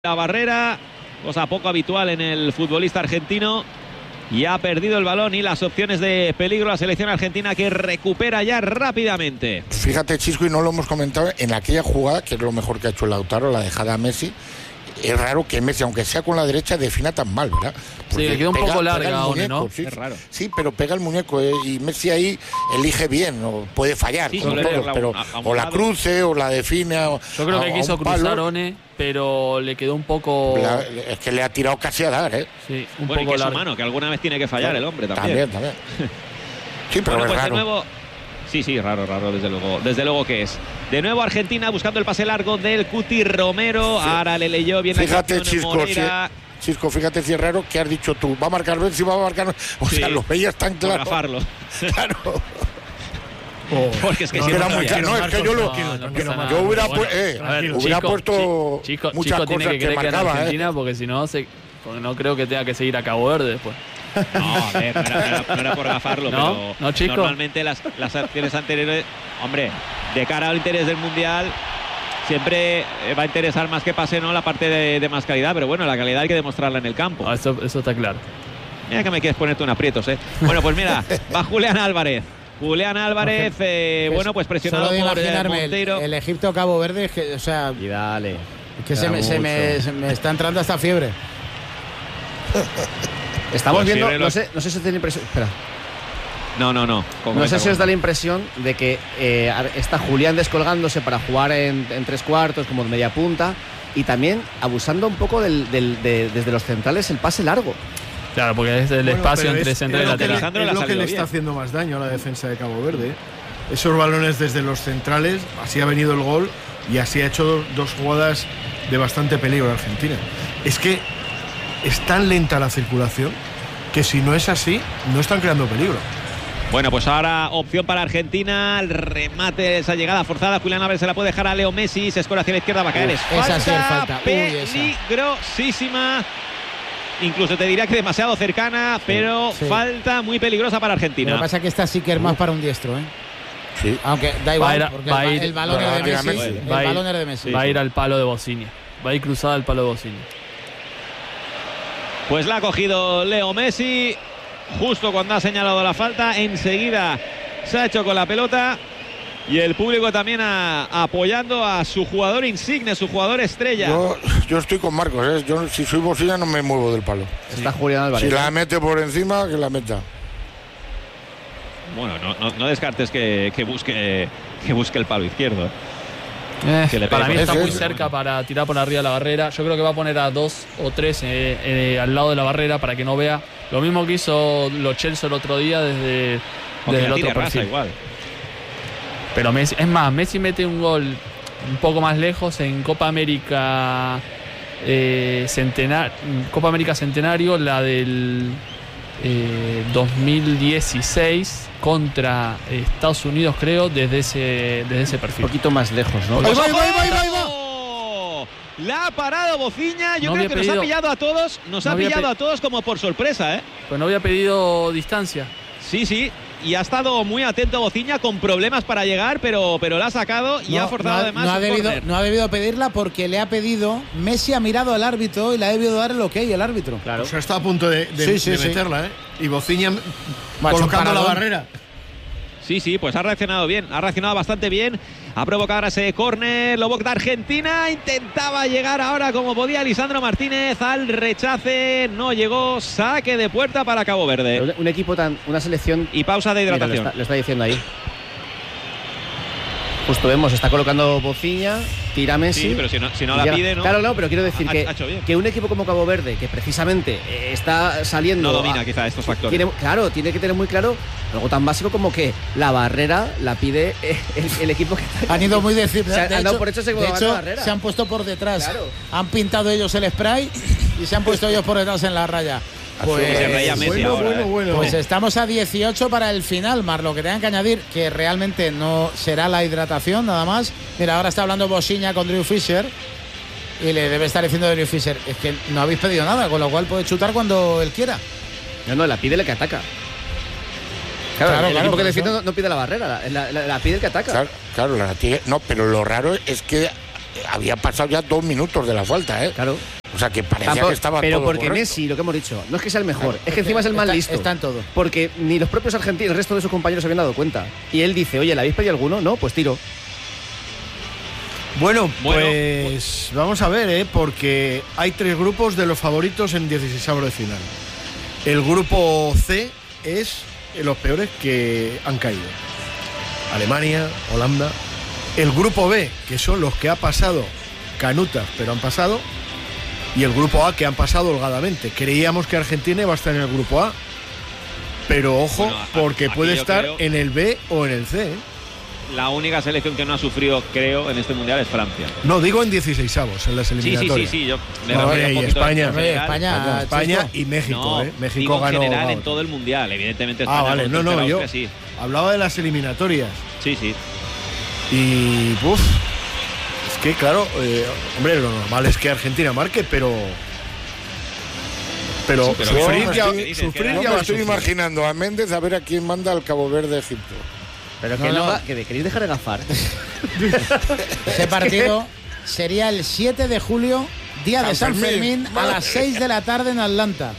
La barrera, cosa poco habitual en el futbolista argentino, y ha perdido el balón y las opciones de peligro la selección argentina, que recupera ya rápidamente. Fíjate, Chisco, y no lo hemos comentado, en aquella jugada, que es lo mejor que ha hecho el Lautaro, la dejada a Messi. Es raro que Messi, aunque sea con la derecha, defina tan mal, ¿verdad? Porque sí, le queda un poco larga, muñeco, ¿no? Sí, es raro. Sí, pero pega el muñeco, y Messi ahí elige bien, o puede fallar, sí, como todos, pero o la cruce o la define. Yo creo que quiso cruzar One, pero le quedó un poco. Es que le ha tirado casi a dar, ¿eh? Sí, un bueno, poco y que largo. es humano, que alguna vez tiene que fallar el hombre también. También. Sí, pero bueno, es pues raro. de nuevo. Sí, raro, desde luego que es. De nuevo Argentina buscando el pase largo del Cuti Romero. Sí. Ahora le leyó bien. Fíjate, Chisco, fíjate si es raro que has dicho tú. Va a marcar Messi, va a marcar. O sea, lo veías tan claro. Claro. Porque es que era muy claro. No, es que yo hubiera puesto muchas cosas tiene que marcaba, Argentina, porque si no, no creo que tenga que seguir a Cabo Verde después. No, a ver, no era por gafarlo, pero normalmente las acciones anteriores, hombre, de cara al interés del Mundial, siempre va a interesar más que pase, ¿no?, la parte de más calidad, pero bueno, la calidad hay que demostrarla en el campo. Eso está claro. Mira que me quieres ponerte un aprietos, ¿eh? Bueno, pues mira, va Julián Álvarez. Bueno, pues presionado por Monteiro. El Egipto-Cabo Verde, es que, o sea... Y dale. Es que se me está entrando esta fiebre. Estamos viendo, no sé si os da la impresión. Espera. No. No sé si os da la impresión de que está Julián descolgándose para jugar en tres cuartos, como de media punta, y también abusando un poco desde los centrales el pase largo. Claro, porque es el espacio entre central y lateral. Es lo que le está haciendo más daño a la defensa de Cabo Verde. Esos balones desde los centrales, así ha venido el gol y así ha hecho dos jugadas de bastante peligro a Argentina. Es que es tan lenta la circulación que si no es así, no están creando peligro. Bueno, pues ahora opción para Argentina, el remate, esa llegada forzada, Julián Álvarez se la puede dejar a Leo Messi, se escora hacia la izquierda, va a caer, esa sí es falta, peligrosísima, incluso te diría que demasiado cercana, pero falta muy peligrosa para Argentina. Lo que pasa es que esta sí que es más para un diestro, ¿eh? Sí. Aunque da igual, porque el balón es de Messi. El balón es de Messi. Va a ir al palo de Bocinia, va a ir cruzada al palo de Bocinia. Pues la ha cogido Leo Messi justo cuando ha señalado la falta, enseguida se ha hecho con la pelota, y el público también apoyando a su jugador insigne, su jugador estrella. Yo estoy con Marcos, ¿eh? Yo, si soy Bocina, no me muevo del palo. Está Julián Álvarez. Si la mete por encima, que la meta. Bueno, no descartes que busque el palo izquierdo. Para mí está muy cerca para tirar por arriba de la barrera. Yo creo que va a poner a 2 o 3 al lado de la barrera para que no vea. Lo mismo que hizo Lo Celso el otro día desde el otro perfil. Igual. Pero Messi mete un gol un poco más lejos en Copa América Centenario, la del 2016 contra Estados Unidos, creo, desde ese perfil. Un poquito más lejos, ¿no? ¡Ahí va! La ha parado Bociña. Yo creo que nos ha pillado a todos. A todos como por sorpresa, ¿eh? Pues no había pedido distancia. Sí. Y ha estado muy atento Bociña, con problemas para llegar, pero la ha sacado y ha forzado además. No ha debido pedirla, porque le ha pedido. Messi ha mirado al árbitro y le ha debido dar el ok el árbitro. Claro. O sea, está a punto de meterla, ¿eh? Y Bociña colocando la barrera. Sí, pues ha reaccionado bien, ha reaccionado bastante bien, ha provocado ahora ese córner, Loboc de Argentina, intentaba llegar ahora como podía Lisandro Martínez al rechace, no llegó, saque de puerta para Cabo Verde. Un equipo una selección... Y pausa de hidratación. Mira, lo está diciendo ahí. Justo vemos, está colocando Bociña, tira Messi. Sí, pero si no la pide, ¿no? Claro, pero quiero decir que un equipo como Cabo Verde, que precisamente está saliendo... No domina quizá estos factores. Tiene que tener muy claro algo tan básico como que la barrera la pide el equipo que está... Han ido muy de hecho, barrera. Se han puesto por detrás. Claro. Han pintado ellos el spray y se han puesto ellos por detrás en la raya. Pues estamos a 18 para el final, Mar. Lo que tengan que añadir, que realmente no será la hidratación nada más. Mira, ahora está hablando Bociña con Drew Fisher y le debe estar diciendo a Drew Fisher: es que no habéis pedido nada, con lo cual puede chutar cuando él quiera. No, la pide el que ataca. Claro, el equipo que defiende no pide la barrera, la pide el que ataca. Claro, no, pero lo raro es que había pasado ya 2 minutos de la falta, ¿eh? Claro. O sea, que parecía que estaba pero todo porque correcto. Messi, lo que hemos dicho, no es que sea el mejor, es que encima es el más listo. Está en todo. Porque ni los propios argentinos, el resto de sus compañeros se habían dado cuenta. Y él dice, oye, ¿le habéis pedido alguno? No, pues tiro. Bueno, pues vamos a ver, porque hay 3 grupos de los favoritos en 16avos de final. El grupo C es los peores que han caído. Alemania, Holanda. El grupo B, que son los que ha pasado canutas, pero han pasado. Y el grupo A, que han pasado holgadamente. Creíamos que Argentina iba a estar en el grupo A. Pero ojo, porque puede estar en el B o en el C. La única selección que no ha sufrido, creo, en este mundial es Francia. No, digo en 16avos, en las eliminatorias. Sí. Yo España y México, México ganó. En general, en todo el mundial, evidentemente. España vale, yo hablaba de las eliminatorias. Sí. Y, es que, claro, hombre, lo normal es que Argentina marque, pero sufrir ya me estoy imaginando a Méndez a ver a quién manda al Cabo Verde Egipto. Pero que queréis dejar de gafar. Ese partido sería el 7 de julio, día de San Fermín, a las 6 de la tarde en Atlanta.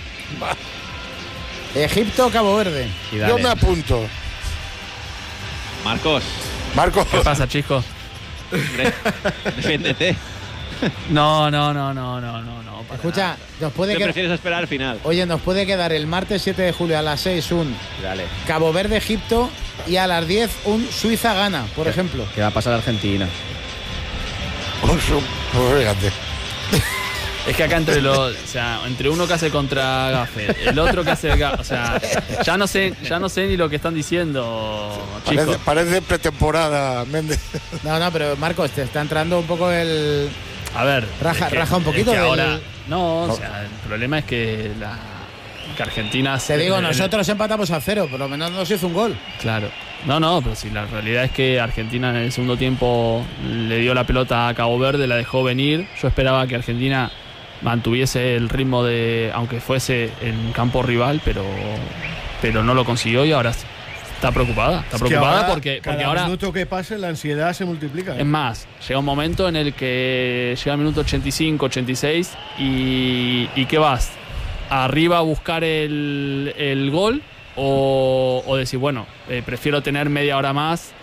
Egipto-Cabo Verde. Yo me apunto. Marcos. ¿Qué pasa, chicos? Defiéndete. No. Escucha, nos puede ¿Qué prefieres esperar al final? Oye, nos puede quedar el martes 7 de julio a las 6 Cabo Verde-Egipto y a las 10 un Suiza-Ghana, por ejemplo. ¿Qué va a pasar a Argentina? Fíjate. Es que acá entre uno que hace contra Gafe, el otro que hace, o sea, ya no sé ni lo que están diciendo, chicos. Parece pretemporada, Méndez. No, pero Marcos, te está entrando un poco el. A ver, raja un poquito. Es que ahora, o sea, el problema es que Argentina. Te digo, nosotros empatamos a 0, por lo menos nos hizo un gol. Claro. No, pero sí, la realidad es que Argentina en el segundo tiempo le dio la pelota a Cabo Verde, la dejó venir. Yo esperaba que Argentina mantuviese el ritmo aunque fuese en campo rival, pero no lo consiguió y ahora está preocupada. Porque ahora minuto que pase la ansiedad se multiplica. Es más, llega un momento en el que llega el minuto 85, 86 y ¿qué vas? ¿Arriba a buscar el gol o decir, bueno, prefiero tener media hora más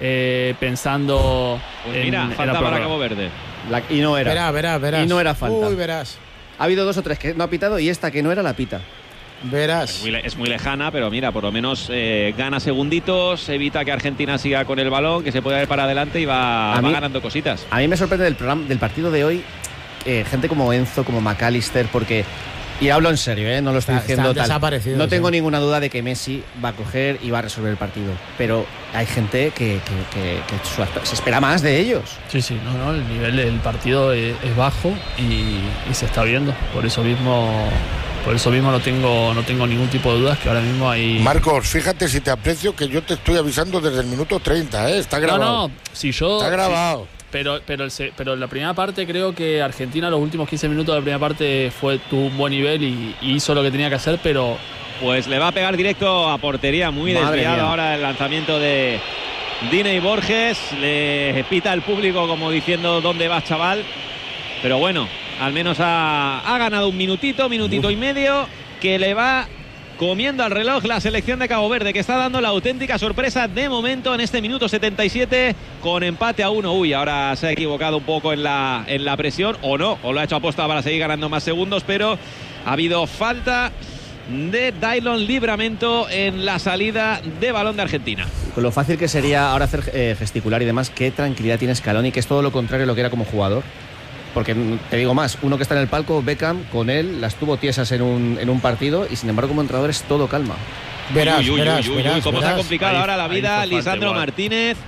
pensando en falta para Cabo Verde? Y no era. Verás. Y no era falta. Uy, verás. Ha habido 2 o 3 que no ha pitado y esta que no era la pita. Verás. Es muy lejana, pero mira, por lo menos gana segunditos, evita que Argentina siga con el balón, que se pueda ir para adelante y va ganando cositas. A mí me sorprende del partido de hoy gente como Enzo, como McAllister, porque... Y hablo en serio, no lo estoy diciendo tal. No tengo ninguna duda de que Messi va a coger y va a resolver el partido. Pero hay gente que se espera más de ellos. Sí, el nivel del partido es bajo y se está viendo. Por eso mismo no tengo ningún tipo de dudas que ahora mismo hay. Marcos, fíjate si te aprecio que yo te estoy avisando desde el minuto 30, está grabado. Está grabado. Pero la primera parte creo que Argentina los últimos 15 minutos de la primera parte tuvo un buen nivel y hizo lo que tenía que hacer, pero... Pues le va a pegar directo a portería, muy desviado ahora el lanzamiento de Diney Borges. Le pita al público como diciendo ¿dónde vas, chaval? Pero bueno, al menos ha ganado un minutito y medio que le va comiendo al reloj la selección de Cabo Verde, que está dando la auténtica sorpresa de momento en este minuto 77 con empate a 1. Ahora se ha equivocado un poco en la presión, o no, o lo ha hecho aposta para seguir ganando más segundos, pero ha habido falta de Daylon Livramento en la salida de balón de Argentina. Con lo fácil que sería ahora hacer gesticular y demás, qué tranquilidad tiene Scaloni, que es todo lo contrario a lo que era como jugador. Porque te digo más, uno que está en el palco, Beckham, con él las tuvo tiesas en un partido y sin embargo como entrenador es todo calma. Verás. Cómo se ha complicado ahora la vida Lisandro Martínez.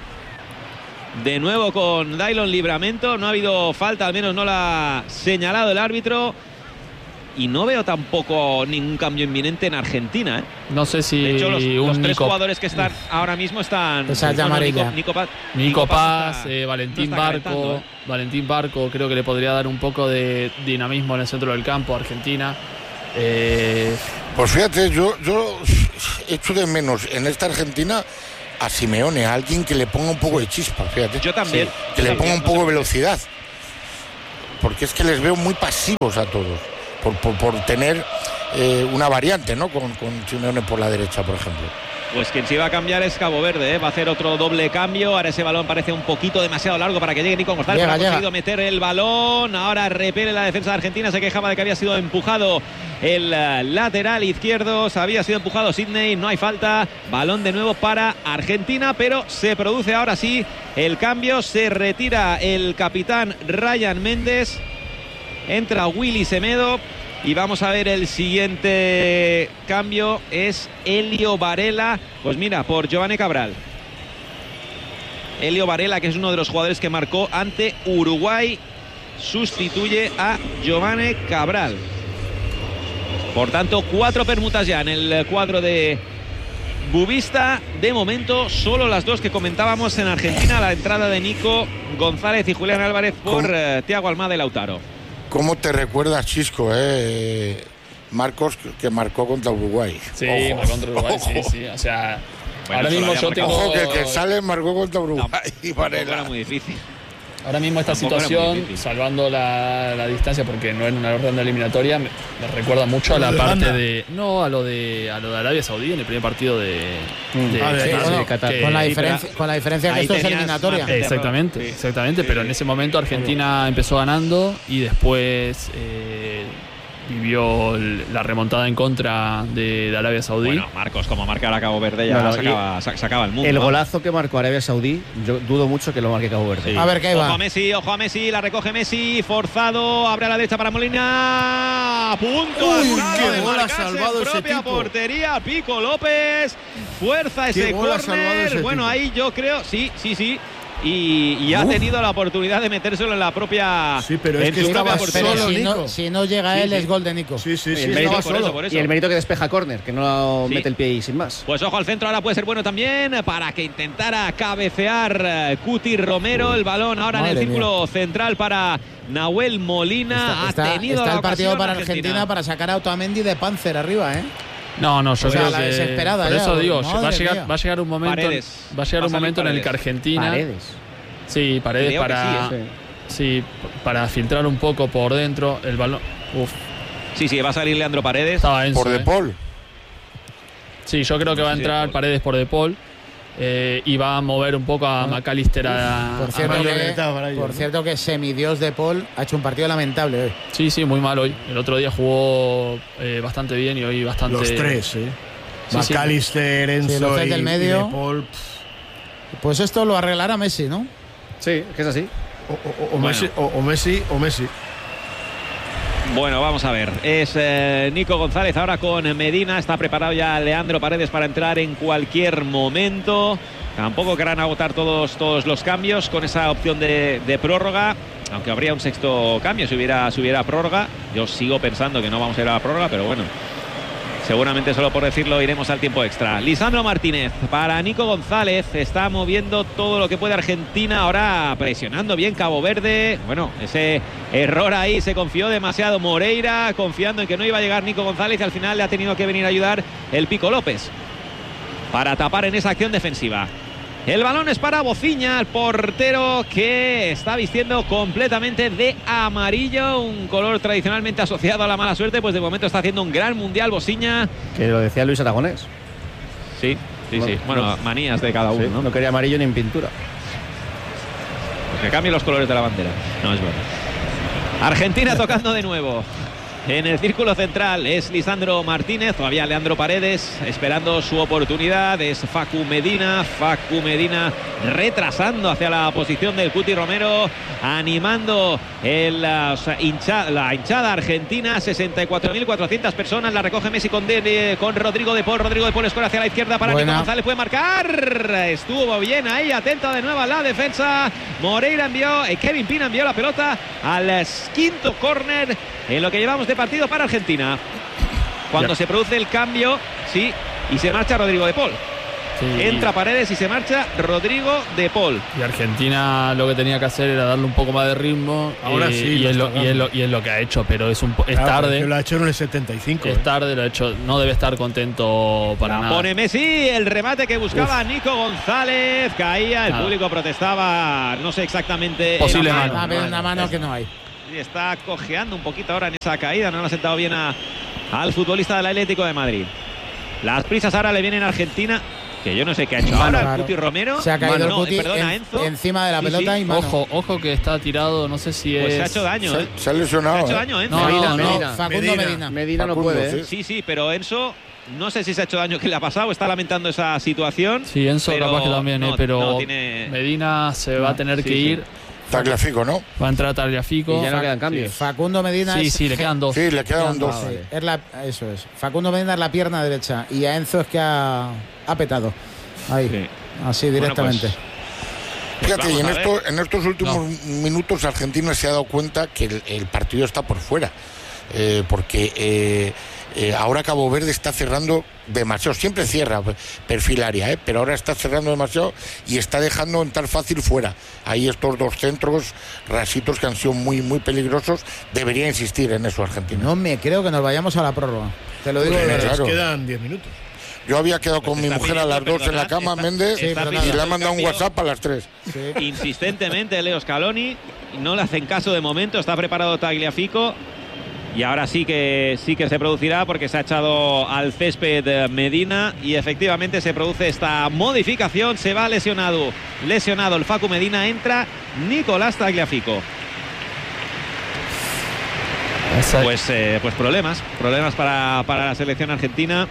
De nuevo con Daylon Livramento. No ha habido falta, al menos no la ha señalado el árbitro. Y no veo tampoco ningún cambio inminente en Argentina. No sé si de hecho, los 3 jugadores que están ahora mismo están... Nico Paz, Valentín Barco. Valentín Barco creo que le podría dar un poco de dinamismo en el centro del campo a Argentina. Pues fíjate, yo echo de menos en esta Argentina a Simeone, a alguien que le ponga un poco de chispa, fíjate. Yo también. Sí, que le ponga un poco de velocidad. Porque es que les veo muy pasivos a todos. Por tener una variante, ¿no? Con Simeone por la derecha, por ejemplo. Pues quien sí va a cambiar es Cabo Verde, ¿eh? Va a hacer otro doble cambio. Ahora ese balón parece un poquito demasiado largo para que llegue Nico González. Ha conseguido meter el balón. Ahora repele la defensa de Argentina. Se quejaba de que había sido empujado el lateral izquierdo. Había sido empujado Sidney. No hay falta. Balón de nuevo para Argentina, pero se produce ahora sí el cambio. Se retira el capitán Ryan Méndez. Entra Willy Semedo. Y vamos a ver el siguiente cambio. Es Elio Varela. Pues mira, por Giovanni Cabral. Elio Varela, que es uno de los jugadores que marcó ante Uruguay, sustituye a Giovanni Cabral. Por tanto, 4 permutas ya en el cuadro de Bubista. De momento, solo las 2 que comentábamos en Argentina. La entrada de Nico González y Julián Álvarez por Thiago Almada y Lautaro. ¿Cómo te recuerdas, Chisco, Marcos, que marcó contra Uruguay? Sí, marcó contra Uruguay, sí. O sea, bueno, ahora mismo yo tengo... Ojo, que el que sale marcó contra Uruguay. Y Varela. Era muy difícil. Ahora mismo esta situación, salvando la distancia, porque no era una orden eliminatoria, me recuerda mucho a la parte de... No, a lo de Arabia Saudí en el primer partido de Qatar. Con la diferencia que esto es eliminatoria. Exactamente, pero en ese momento Argentina empezó ganando y después vivió la remontada en contra de Arabia Saudí. Bueno, Marcos, como marcar a Cabo Verde ya sacaba el mundo. El golazo que marcó Arabia Saudí, yo dudo mucho que lo marque Cabo Verde. Sí. A ver qué va. Ojo a Messi, la recoge Messi, forzado, abre a la derecha para Molina. Punto. Qué gol ha salvado ese propia tipo. Portería, Pico López. Fuerza ese córner. Bueno, tipo. Ahí yo creo, sí. Y ha tenido la oportunidad de metérselo en la propia. Sí, pero es que estaba solo, si no llega él, es gol de Nico. Sí. El mérito, por eso. Y el mérito que despeja córner, que no mete el pie y sin más. Pues ojo al centro, ahora puede ser bueno también para que intentara cabecear Cuti Romero. El balón ahora en el círculo central para Nahuel Molina. Está el partido para Argentina para sacar a Otamendi de Panzer arriba, ¿eh? No, yo creo que desesperada. Por eso digo, va a llegar un momento. Paredes. Va a llegar un momento en el que Argentina. Sí, Paredes para filtrar un poco por dentro el balón. Sí, va a salir Leandro Paredes. Estaba Enzo, por De Paul. Sí, yo creo que va a entrar Paredes por De Paul. Y va a mover un poco a McAllister por cierto que semidios De Paul ha hecho un partido lamentable hoy. Sí, muy mal hoy. El otro día jugó bastante bien y hoy bastante... Los 3, McAllister, Enzo los 3 del medio. y De Paul. Pues esto lo arreglará Messi, ¿no? Sí, que es así. O Messi. Bueno, vamos a ver. Es Nico González ahora con Medina. Está preparado ya Leandro Paredes para entrar en cualquier momento. Tampoco querrán agotar todos los cambios con esa opción de prórroga. Aunque habría un sexto cambio si hubiera prórroga. Yo sigo pensando que no vamos a ir a la prórroga, pero bueno. Seguramente, solo por decirlo, iremos al tiempo extra. Lisandro Martínez para Nico González. Está moviendo todo lo que puede Argentina. Ahora presionando bien Cabo Verde. Bueno, ese error ahí, se confió demasiado Moreira, confiando en que no iba a llegar Nico González. Y al final le ha tenido que venir a ayudar el Pico López para tapar en esa acción defensiva. El balón es para Bociña, el portero que está vistiendo completamente de amarillo, un color tradicionalmente asociado a la mala suerte. Pues de momento está haciendo un gran mundial Bociña. Que lo decía Luis Aragonés. Sí. Bueno, manías de cada uno, ¿no? No quería amarillo ni en pintura. Pues que cambie los colores de la bandera. No, es bueno. Argentina tocando de nuevo. En el círculo central es Lisandro Martínez, todavía Leandro Paredes esperando su oportunidad. Es Facu Medina retrasando hacia la posición del Cuti Romero, animando la hinchada argentina. 64.400 personas. La recoge Messi con Rodrigo de Paul. Rodrigo de Paul escuela hacia la izquierda para Nico González, puede marcar. Estuvo bien ahí, atenta de nuevo a la defensa. Moreira Kevin Pina envió la pelota al quinto córner en lo que llevamos de partido para Argentina. Cuando se produce el cambio, y se marcha Rodrigo de Paul. Sí. Entra Paredes y se marcha Rodrigo de Paul. Y Argentina lo que tenía que hacer era darle un poco más de ritmo. Ahora sí. Y es lo que ha hecho, pero es tarde. Lo ha hecho en el 75. Es tarde, lo ha hecho. No debe estar contento para nada. Pone Messi, el remate que buscaba Nico González. Caía, el público protestaba. No sé exactamente. Posible mano. Va a haber una mano que no hay. Está cojeando un poquito ahora en esa caída. No le ha sentado bien al futbolista del Atlético de Madrid. Las prisas ahora le vienen a Argentina. Que yo no sé qué ha hecho ahora el Cuti Romero. Se ha caído el Cuti encima de la pelota y mano. Ojo que está tirado, no sé si pues se ha hecho daño. Se ha lesionado. Se ha hecho daño, Enzo. No, Facundo Medina no puede. Sí, pero Enzo, no sé si se ha hecho daño, que le ha pasado, está lamentando esa situación. Sí, Enzo capaz que también, pero Medina se va a tener que ir. Tagliafico, ¿no? Va a entrar Tagliafico. Y ya no quedan cambios. Facundo Medina. Sí, le quedan dos. Sí, le quedan dos. Eso es. Facundo Medina es la pierna derecha. Y a Enzo es que ha petado. Ahí. Así directamente. Bueno, fíjate, y en estos últimos minutos Argentina se ha dado cuenta que el partido está por fuera. Porque ahora Cabo Verde está cerrando demasiado, siempre cierra perfil área, pero ahora está cerrando demasiado y está dejando entrar fácil fuera. Ahí estos dos centros rasitos que han sido muy muy peligrosos, debería insistir en eso Argentina. No me creo que nos vayamos a la prórroga, te lo digo de verdad. Claro. Quedan 10 minutos. Yo había quedado con mi mujer a las 2 en la cama, Méndez, y le ha mandado un WhatsApp a las 3. Sí. Insistentemente Leo Scaloni, no le hacen caso de momento, está preparado Tagliafico. Y ahora sí que se producirá porque se ha echado al césped Medina y efectivamente se produce esta modificación. Se va lesionado el Facu Medina, entra Nicolás Tagliafico. Pues problemas para la selección argentina.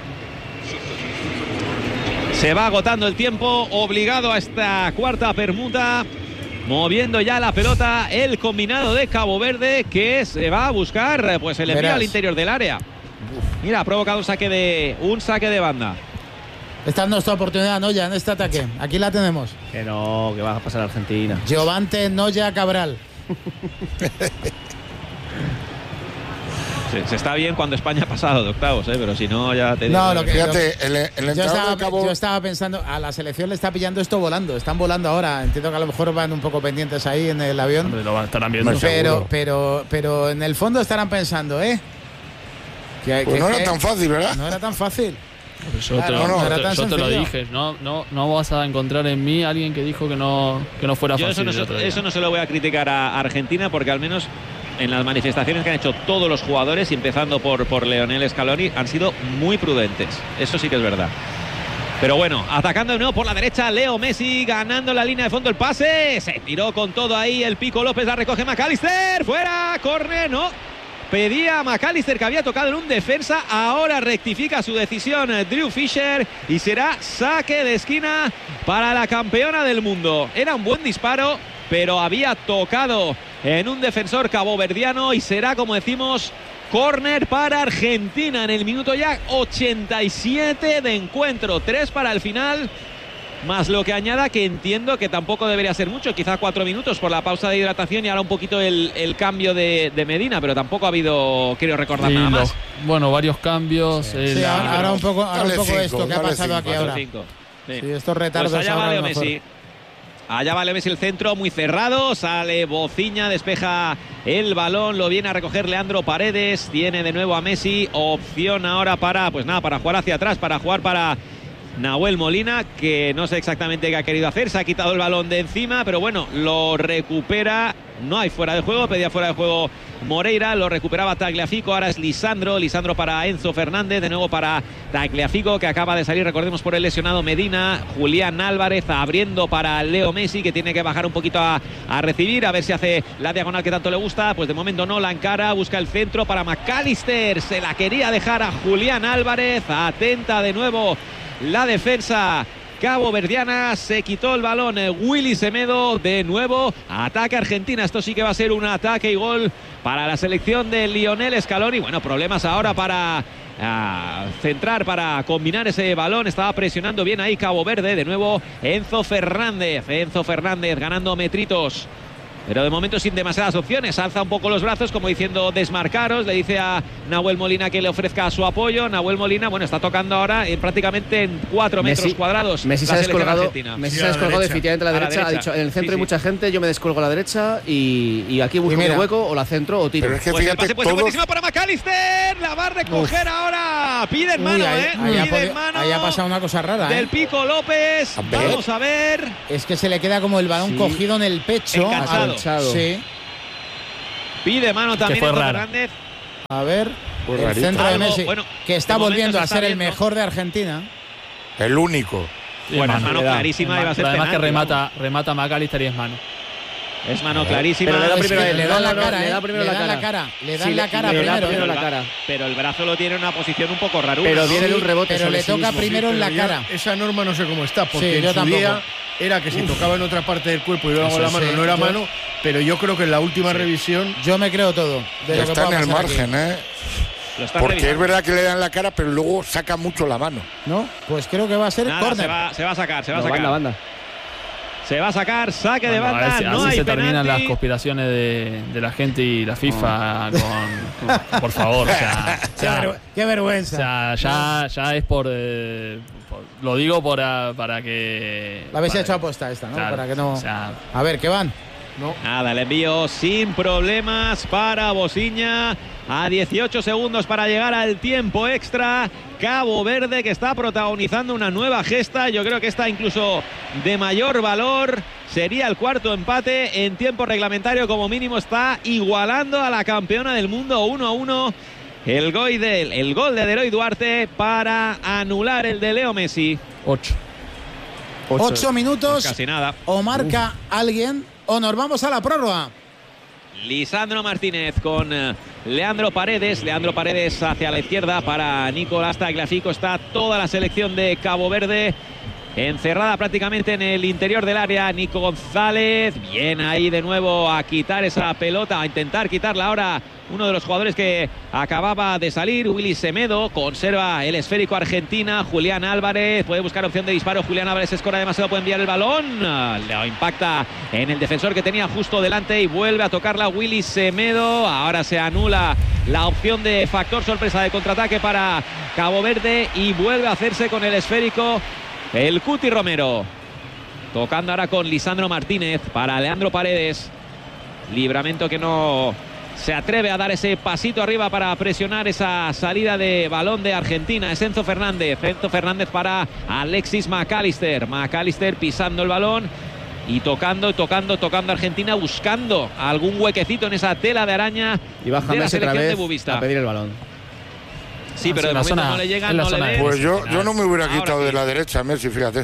Se va agotando el tiempo, obligado a esta cuarta permuta. Moviendo ya la pelota el combinado de Cabo Verde, que se va a buscar pues el envío al interior del área. Mira, ha provocado un saque de banda. Esta es nuestra oportunidad, Noya, en este ataque. Aquí la tenemos. Que no, que va a pasar Argentina. Giovante Noya Cabral. Se está bien cuando España ha pasado de octavos, pero si no ya te digo. No, fíjate, yo estaba pensando, a la selección le está pillando esto volando, están volando ahora. Entiendo que a lo mejor van un poco pendientes ahí en el avión. Hombre, lo estarán viendo. Pero en el fondo estarán pensando, pues no era tan fácil, ¿verdad? No era tan fácil. Yo te lo dije, no vas a encontrar en mí a alguien que dijo que no fuera fácil. Eso no se lo voy a criticar a Argentina, porque al menos en las manifestaciones que han hecho todos los jugadores, y empezando por Lionel Scaloni, han sido muy prudentes. Eso sí que es verdad. Pero bueno, atacando de nuevo por la derecha, Leo Messi ganando la línea de fondo el pase. Se tiró con todo ahí el Pico López, la recoge McAllister. Fuera, córner, no. Pedía a McAllister que había tocado en un defensa. Ahora rectifica su decisión Drew Fisher y será saque de esquina para la campeona del mundo. Era un buen disparo, pero había tocado en un defensor caboverdiano y será, como decimos, córner para Argentina en el minuto ya 87 de encuentro. 3 para el final, más lo que añada, que entiendo que tampoco debería ser mucho, quizá 4 minutos por la pausa de hidratación y ahora un poquito el cambio de Medina, pero tampoco ha habido, quiero recordar, nada más. Varios cambios. Sí, ahora un poco esto que ha pasado aquí ahora. Sí, estos retardos. Pues allá va Leo Messi. Allá va Leo Messi, el centro muy cerrado, sale Bociña, despeja el balón, lo viene a recoger Leandro Paredes, tiene de nuevo a Messi, opción ahora para jugar hacia atrás, para jugar para Nahuel Molina, que no sé exactamente qué ha querido hacer, se ha quitado el balón de encima, pero bueno, lo recupera, no hay fuera de juego, pedía fuera de juego Moreira, lo recuperaba Tagliafico, ahora es Lisandro para Enzo Fernández, de nuevo para Tagliafico, que acaba de salir, recordemos, por el lesionado Medina. Julián Álvarez abriendo para Leo Messi, que tiene que bajar un poquito a recibir, a ver si hace la diagonal que tanto le gusta. Pues de momento no, la encara, busca el centro para McAllister, se la quería dejar a Julián Álvarez, atenta de nuevo la defensa caboverdiana, se quitó el balón Willy Semedo, de nuevo ataque Argentina. Esto sí que va a ser un ataque y gol para la selección de Lionel Scaloni. Bueno, problemas ahora para centrar, para combinar ese balón. Estaba presionando bien ahí Cabo Verde. De nuevo Enzo Fernández ganando metritos pero de momento sin demasiadas opciones. Alza un poco los brazos como diciendo desmarcaros, le dice a Nahuel Molina que le ofrezca su apoyo. Nahuel Molina, bueno, está tocando ahora prácticamente en 4 metros cuadrados. Messi se ha descolgado definitivamente a la derecha. Ha dicho, en el centro hay mucha gente, yo me descolgo a la derecha y aquí busco un hueco, o la centro o tiro. Pero es que pues fíjate, el pase buenísimo para McAllister, la va a recoger ahora. Pide en mano, pide en mano. Ahí ha pasado una cosa rara. Del Pico López. Vamos a ver. Es que se le queda como el balón cogido en el pecho. Sí. Pide mano también Enzo Fernández. A ver, el centro de Messi, que está volviendo a ser el mejor de Argentina. El único. Bueno, es mano clarísima y va a ser además penalti, que remata McAllister y es mano. Es mano clarísima. Pero le da la cara primero. Pero el brazo lo tiene en una posición un poco rara. Pero viene de un rebote. Pero le toca primero en la cara. Esa norma no sé cómo está, porque en su día era que si tocaba en otra parte del cuerpo y luego la mano no era mano, pero yo creo que en la última revisión… Yo me creo todo. Está en el margen, porque revisando. es verdad que le dan la cara, pero luego saca mucho la mano. No, pues creo que va a ser córner. Se va a sacar. Banda. Se va a sacar, saque de banda. Así no hay se penalti. Terminan las conspiraciones de la gente y la FIFA por favor. Qué vergüenza. O sea, ya es por lo digo para que. La habéis hecho aposta esta, ¿no? Claro, para que no. O sea, a ver, ¿qué van? No. Nada, el envío sin problemas para Bosiña. A 18 segundos para llegar al tiempo extra. Cabo Verde, que está protagonizando una nueva gesta. Yo creo que esta incluso de mayor valor. Sería el cuarto empate en tiempo reglamentario. Como mínimo está igualando a la campeona del mundo 1-1. El gol de Deroy Duarte para anular el de Leo Messi. 8 minutos. Pues casi nada. O marca alguien o nos vamos a la prórroga. Lisandro Martínez con Leandro Paredes. Leandro Paredes hacia la izquierda para Nicolás Tagliafico. Está toda la selección de Cabo Verde encerrada prácticamente en el interior del área. Nico González, bien ahí de nuevo a quitar esa pelota, a intentar quitarla ahora uno de los jugadores que acababa de salir, Willy Semedo. Conserva el esférico Argentina. Julián Álvarez puede buscar opción de disparo. Julián Álvarez escora demasiado, puede enviar el balón. Le impacta en el defensor que tenía justo delante y vuelve a tocarla Willy Semedo. Ahora se anula la opción de factor sorpresa de contraataque para Cabo Verde y vuelve a hacerse con el esférico el Cuti Romero. Tocando ahora con Lisandro Martínez para Leandro Paredes. Libramento que no se atreve a dar ese pasito arriba para presionar esa salida de balón de Argentina. Es Enzo Fernández. Enzo Fernández para Alexis McAllister. McAllister pisando el balón y tocando Argentina, buscando algún huequecito en esa tela de araña y baja de la Messi selección otra vez de Bubista. a pedir el balón. Sí, pero de momento no le llegan, no le ven. Pues yo no me hubiera quitado de la derecha, Messi, fíjate.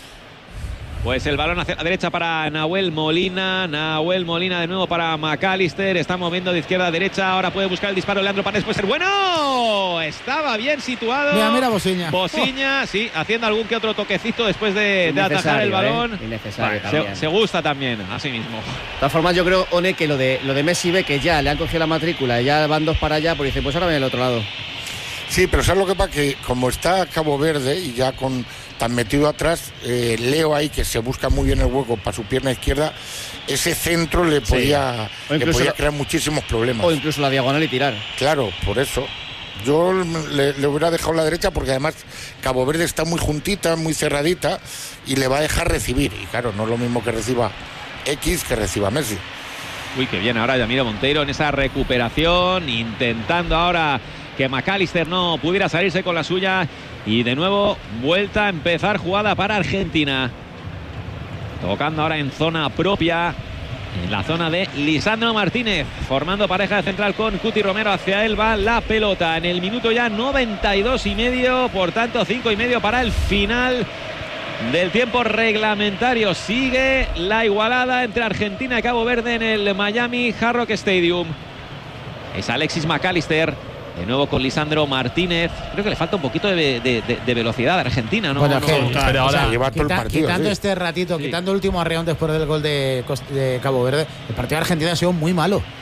Pues el balón hacia la derecha para Nahuel Molina. Nahuel Molina de nuevo para McAllister. Está moviendo de izquierda a derecha. Ahora puede buscar el disparo. Leandro Paredes puede ser bueno. Estaba bien situado. Mira Bosiña. Bosiña, sí, haciendo algún que otro toquecito después de atajar el balón. Innecesario se gusta también, así mismo. De todas formas, yo creo, One, que lo de Messi ve que ya le han cogido la matrícula y ya van dos para allá, pues dice, pues ahora ven el otro lado. Sí, pero ¿sabes lo que pasa? Que como está Cabo Verde y ya con tan metido atrás, Leo ahí que se busca muy bien el hueco para su pierna izquierda, ese centro le podía crear muchísimos problemas. O incluso la diagonal y tirar. Claro, por eso. Yo le hubiera dejado la derecha porque además Cabo Verde está muy juntita, muy cerradita y le va a dejar recibir. Y claro, no es lo mismo que reciba X que reciba Messi. Uy, que bien ahora Yamiro Monteiro en esa recuperación, intentando ahora que McAllister no pudiera salirse con la suya. Y de nuevo vuelta a empezar jugada para Argentina. Tocando ahora en zona propia, en la zona de Lisandro Martínez, formando pareja de central con Cuti Romero. Hacia él va la pelota en el minuto ya 92,5, por tanto 5,5 para el final del tiempo reglamentario. Sigue la igualada entre Argentina y Cabo Verde en el Miami Hard Rock Stadium. Es Alexis McAllister de nuevo con Lisandro Martínez. Creo que le falta un poquito de velocidad a Argentina, ¿no? Bueno, pero ahora lleva todo el partido, quitando este ratito, quitando el último arreón después del gol de Cabo Verde, el partido de Argentina ha sido muy malo.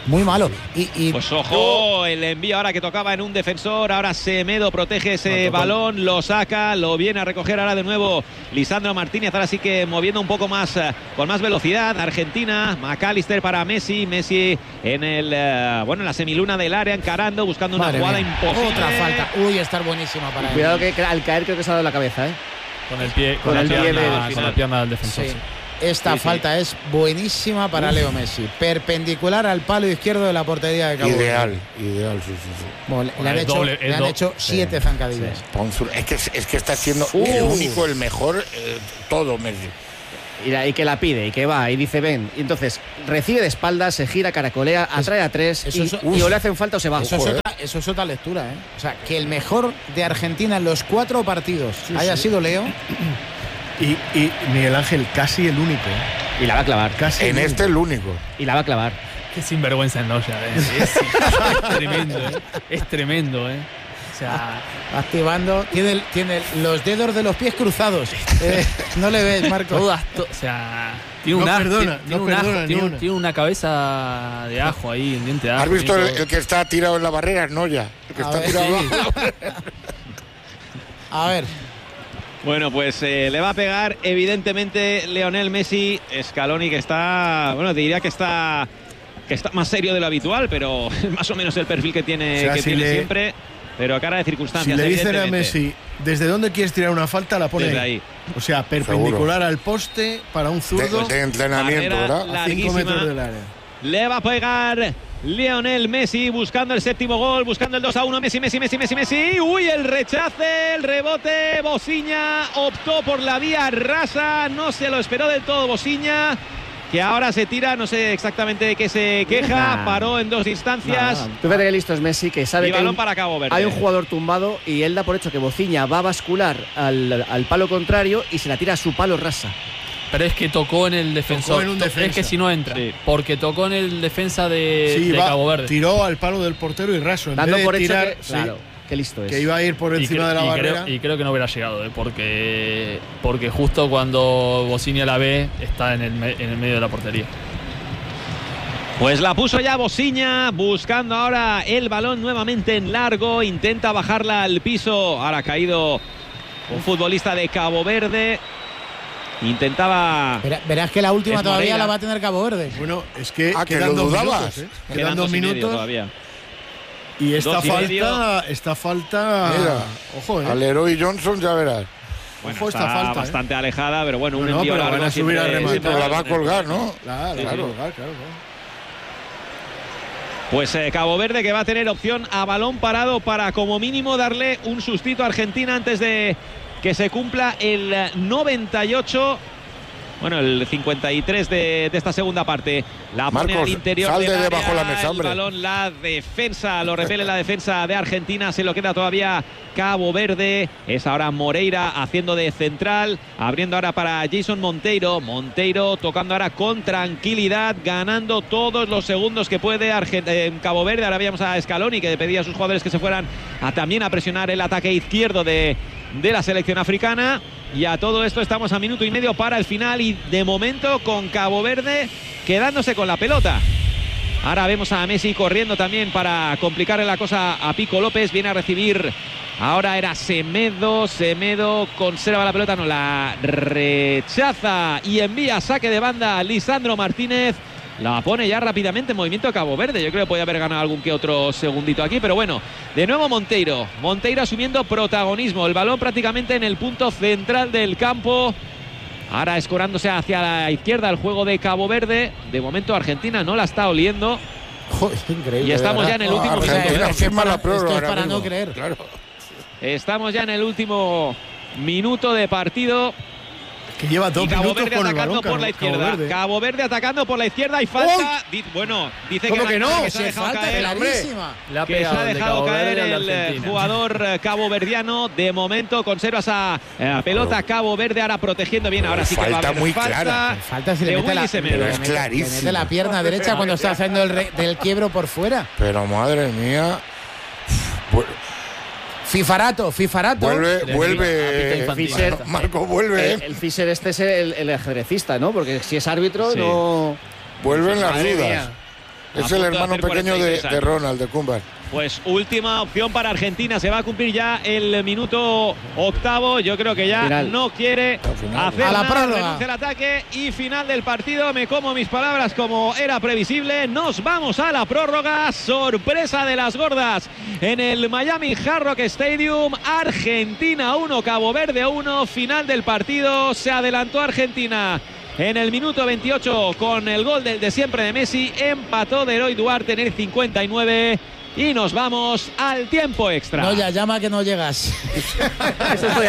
Muy malo. Pues ojo, el envío ahora que tocaba en un defensor. Ahora Semedo protege ese balón, lo saca, lo viene a recoger ahora de nuevo Lisandro Martínez. Ahora sí que moviendo un poco más, con más velocidad. Argentina, McAllister para Messi. Messi en la semiluna del área, encarando, buscando una jugada imposible. Otra falta. Uy, estar buenísima para él. Cuidado que al caer creo que se ha dado la cabeza, ¿eh? Con el pie, con la pierna del defensor. Sí. Esta falta es buenísima para Leo Messi. Perpendicular al palo izquierdo de la portería de Cabo Verde. Ideal, sí. Bueno, le han hecho 7 zancadillas. Sí. Es que está siendo el único, el mejor, todo Messi. Y que la pide, y que va, y dice ven. Y entonces recibe de espaldas, se gira, caracolea, atrae a 3 y o le hacen falta o se va. Eso es otra lectura, ¿eh? O sea, que el mejor de Argentina en los 4 partidos haya sido Leo. Y Miguel Ángel, casi el único. Y la va a clavar. Casi en el único. Y la va a clavar. Qué sinvergüenza en Noya, ¿eh? Es tremendo, ¿eh? Es tremendo, ¿eh? O sea, activando, tiene los dedos de los pies cruzados. No le ves, Marco. O sea, tiene una cabeza de ajo ahí, un diente de ajo. ¿Has visto el que está tirado en la barrera? No, ya. El que está tirado abajo. A ver. Bueno, pues le va a pegar evidentemente Lionel Messi. Scaloni que está, te diría que está más serio de lo habitual, pero más o menos el perfil que tiene, siempre. Pero a cara de circunstancias. Si le dicen a Messi, ¿desde dónde quieres tirar una falta? La pone ahí. O sea, perpendicular al poste para un zurdo. De entrenamiento, ¿verdad? A 5 metros del área. Le va a pegar Lionel Messi buscando el séptimo gol, buscando el 2-1. Messi. Uy, el rechace, el rebote. Bosiña optó por la vía rasa. No se lo esperó del todo Bosiña, que ahora se tira, no sé exactamente de qué se queja. Paró en 2 instancias. Tú fíjate que listo es Messi, que sabe que balón para Cabo Verde. Hay un jugador tumbado y él da por hecho que Bosiña va a bascular al palo contrario y se la tira a su palo rasa. Pero es que tocó en el defensor. Es que si no entra. Sí. Porque tocó en el defensa de Cabo Verde. Tiró al palo del portero y raso. Dando por hecho que, claro, qué listo es. Que iba a ir por encima de la barrera. Creo que no hubiera llegado, porque justo cuando Bosiña la ve, está en el medio de la portería. Pues la puso ya Bosiña, buscando ahora el balón nuevamente en largo. Intenta bajarla al piso. Ahora ha caído un futbolista de Cabo Verde. Intentaba. Verás que la última todavía la va a tener Cabo Verde. Bueno, es que quedan 2 minutos. Quedan 2 minutos todavía. Y esta falta. Mira, ojo, al Leroy Johnson ya verás. Bueno, ojo, está falta, bastante alejada, pero bueno, un envío largo. Van a subir a rematar. Pero la va a colgar, ¿no? Claro. Pues Cabo Verde, que va a tener opción a balón parado para como mínimo darle un sustito a Argentina antes de que se cumpla el 98, el 53 de esta segunda parte. La pone al interior del área, debajo la mesa, hombre. El balón, la defensa, lo repele la defensa de Argentina, se lo queda todavía Cabo Verde. Es ahora Moreira haciendo de central, abriendo ahora para Jason Monteiro tocando ahora con tranquilidad, ganando todos los segundos que puede en Cabo Verde. Ahora veíamos a Scaloni, que pedía a sus jugadores que se fueran también a presionar el ataque izquierdo de la selección africana. Y a todo esto estamos a minuto y medio para el final, y de momento con Cabo Verde quedándose con la pelota. Ahora vemos a Messi corriendo también para complicarle la cosa a Pico López. Viene a recibir, ahora era Semedo conserva la pelota, no la rechaza y envía saque de banda a Lisandro Martínez. La pone ya rápidamente en movimiento a Cabo Verde. Yo creo que podía haber ganado algún que otro segundito aquí, pero bueno, de nuevo Monteiro asumiendo protagonismo, el balón prácticamente en el punto central del campo. Ahora escorándose hacia la izquierda el juego de Cabo Verde. De momento Argentina no la está oliendo. Joder, increíble, y estamos ya en el último minuto. Esto es para no creer. Claro. Estamos ya en el último minuto de partido. Que lleva 2 minutos Verde con el atacando balón, por la izquierda. Cabo Verde atacando por la izquierda y falta. Dice que no, que se ha dejado caer. Que se ha dejado caer el jugador caboverdiano. De momento conserva esa pelota Cabo Verde, ahora protegiendo bien. Ahora sí que va a haber muy falta. Clara. Falta si le mete la pierna derecha cuando está haciendo del quiebro por fuera. Pero madre mía. Fifarato. Vuelve. Marco vuelve. El Fischer este es el ajedrecista, ¿no? Porque si es árbitro, no. Vuelven las dudas. Es el hermano pequeño de Ronald, de Koeman. Pues última opción para Argentina. Se va a cumplir ya el minuto 8. Yo creo que ya final. No quiere hacer a la nada. Renuncia al ataque y final del partido. Me como mis palabras como era previsible. Nos vamos a la prórroga. Sorpresa de las gordas en el Miami Hard Rock Stadium. Argentina 1, Cabo Verde 1. Final del partido. Se adelantó Argentina en el minuto 28 con el gol del de siempre de Messi. Empató de Eloy Duarte en el 59. Y nos vamos al tiempo extra. No, ya llama que no llegas. Eso estoy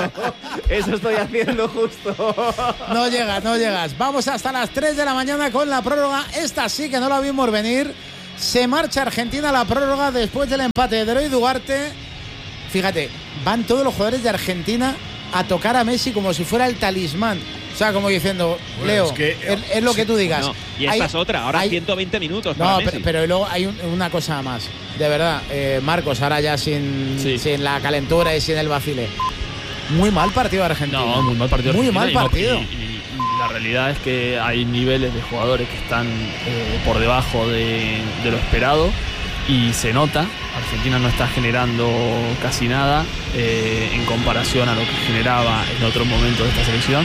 haciendo justo. No llegas. Vamos hasta las 3 de la mañana con la prórroga. Esta sí que no la vimos venir. Se marcha Argentina a la prórroga después del empate de Eloy Duarte. Fíjate, van todos los jugadores de Argentina a tocar a Messi como si fuera el talismán. O sea, como diciendo, bueno, Leo, es lo que tú digas. No, y esta es otra, ahora 120 minutos. No, pero luego hay una cosa más. De verdad, Marcos, ahora ya sin la calentura y sin el vacile. Muy mal partido Argentina. No, muy mal partido. Muy mal partido. Y la realidad es que hay niveles de jugadores que están por debajo de lo esperado. Y se nota, Argentina no está generando casi nada en comparación a lo que generaba en otros momentos de esta selección.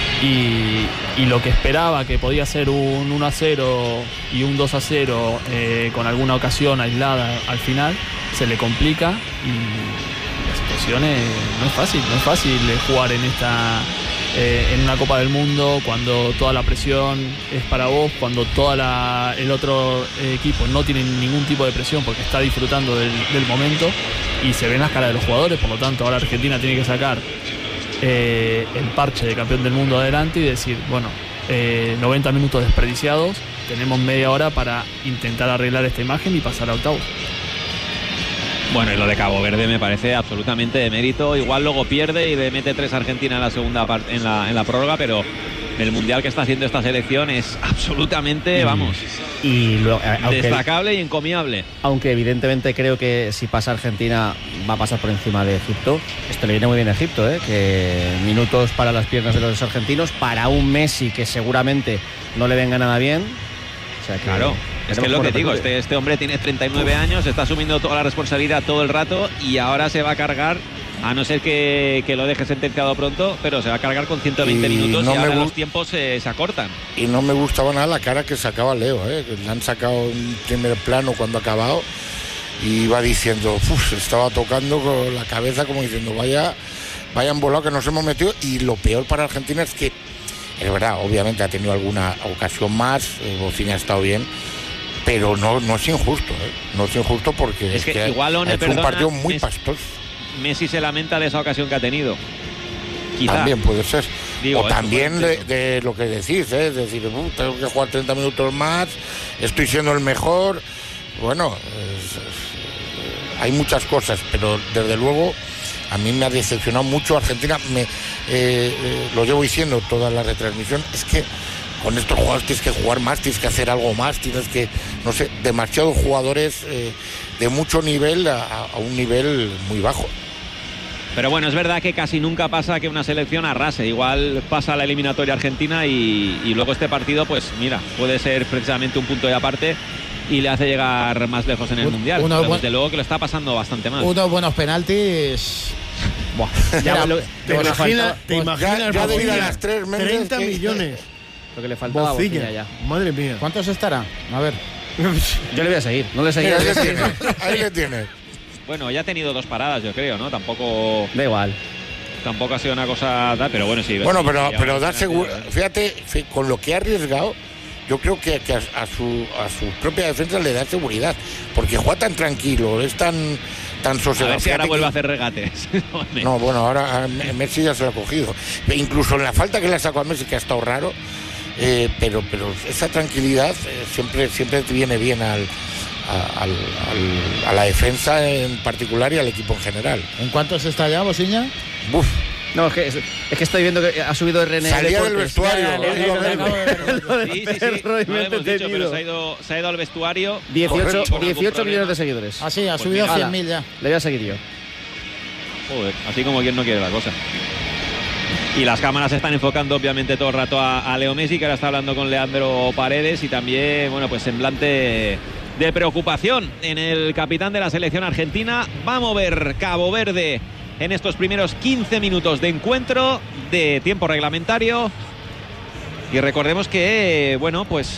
Y lo que esperaba, que podía ser un 1-0 y un 2-0 con alguna ocasión aislada al final, se le complica y la situación no es fácil jugar en una Copa del Mundo cuando toda la presión es para vos, cuando el otro equipo no tiene ningún tipo de presión porque está disfrutando del momento y se ven las caras de los jugadores. Por lo tanto, ahora Argentina tiene que sacar el parche de campeón del mundo adelante y decir, bueno, 90 minutos desperdiciados, tenemos media hora para intentar arreglar esta imagen y pasar a octavos. Bueno, y lo de Cabo Verde me parece absolutamente de mérito. Igual luego pierde y le mete 3 a Argentina en la segunda parte, en la prórroga, pero el mundial que está haciendo esta selección es absolutamente, destacable y encomiable. Aunque evidentemente creo que si pasa Argentina va a pasar por encima de Egipto. Esto le viene muy bien a Egipto, que minutos para las piernas de los argentinos, para un Messi que seguramente no le venga nada bien. O sea que claro. Es que es lo que digo, este hombre tiene 39 años, está asumiendo toda la responsabilidad todo el rato y ahora se va a cargar, a no ser que lo deje sentenciado pronto, pero se va a cargar con 120 minutos y ahora los tiempos se acortan. Y no me gustaba nada la cara que sacaba Leo, que le han sacado en primer plano cuando ha acabado y iba diciendo, estaba tocando con la cabeza como diciendo, vayan volado que nos hemos metido. Y lo peor para Argentina es que, es verdad, obviamente ha tenido alguna ocasión más, Bofinia ha estado bien, pero no es injusto, no es injusto porque es que igual es un partido muy pastoso. Messi se lamenta de esa ocasión que ha tenido. Quizá. También puede ser. O también de lo que decís, es decir, tengo que jugar 30 minutos más, estoy siendo el mejor. Bueno, hay muchas cosas, pero desde luego a mí me ha decepcionado mucho Argentina. Lo llevo diciendo toda la retransmisión, es que con estos jugadores tienes que jugar más, tienes que hacer algo más, tienes que, no sé, demasiados jugadores de mucho nivel a un nivel muy bajo. Pero bueno, es verdad que casi nunca pasa que una selección arrase. Igual pasa la eliminatoria argentina y luego este partido, pues mira, puede ser precisamente un punto de aparte y le hace llegar más lejos en el Mundial. Desde luego que lo está pasando bastante mal. Unos buenos penaltis. Buah. ¿Te imaginas ya debido a las 3 30 millones? Lo que le faltaba a Bofinia ya. Madre mía. ¿Cuántos estará? A ver. Yo le voy a seguir. No le seguí. Ahí le tienes. Bueno, ya ha tenido 2 paradas, yo creo, ¿no? Tampoco. Da igual. Tampoco ha sido una cosa tal, pero bueno, sí. Bueno, pero da seguro. Fíjate, con lo que ha arriesgado, yo creo que a su propia defensa le da seguridad. Porque juega tan tranquilo, es tan sosegado. A ver si ahora vuelve a hacer regates. No, bueno, ahora Messi ya se lo ha cogido. Incluso en la falta que le ha sacado a Messi, que ha estado raro, pero esa tranquilidad siempre te viene bien a la defensa en particular y al equipo en general. ¿En cuántos está ya, Bofinia? Uf. No, es que estoy viendo que ha subido René. Salía del vestuario. Sí, no lo hemos dicho, pero se ha ido al vestuario. 18 millones de seguidores. Ah, sí, ha subido a 100.000 ya. Le voy a seguir yo. Joder, así como quien no quiere la cosa. Y las cámaras están enfocando obviamente todo el rato a Leo Messi, que ahora está hablando con Leandro Paredes, y también, bueno, pues semblante de preocupación en el capitán de la selección argentina. Va a mover Cabo Verde en estos primeros 15 minutos de encuentro de tiempo reglamentario. Y recordemos que, bueno, pues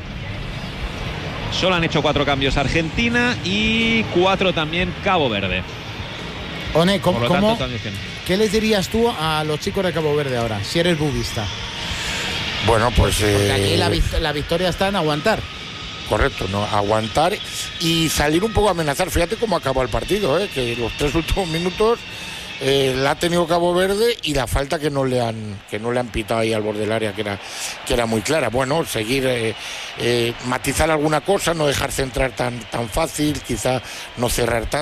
solo han hecho 4 cambios Argentina y 4 también Cabo Verde. One, ¿qué les dirías tú a los chicos de Cabo Verde ahora, si eres budista? Bueno, pues... Porque aquí la victoria está en aguantar. Correcto, ¿no? Aguantar y salir un poco a amenazar. Fíjate cómo acabó el partido, que los 3 últimos minutos la ha tenido Cabo Verde, y la falta que no le han pitado ahí al borde del área, que era muy clara. Bueno, seguir, matizar alguna cosa, no dejar centrar tan fácil, quizá no cerrar tanto.